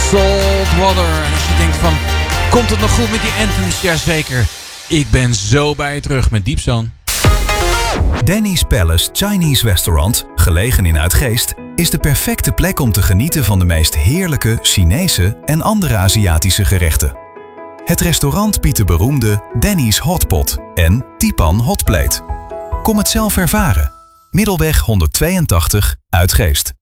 Saltwater. En als je denkt van, komt het nog goed met die anthems? Jazeker. Ik ben zo bij je terug met Deep Zone. Danny's Palace Chinese Restaurant, gelegen in Uitgeest, is de perfecte plek om te genieten van de meest heerlijke Chinese en andere Aziatische gerechten. Het restaurant biedt de beroemde Danny's Hotpot en Tipan Hotplate. Kom het zelf ervaren. Middelweg 182 Uitgeest.